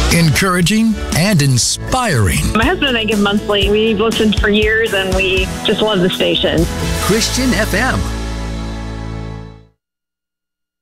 Encouraging and inspiring. My husband and I give monthly. We've listened for years and we just love the station. Christian FM.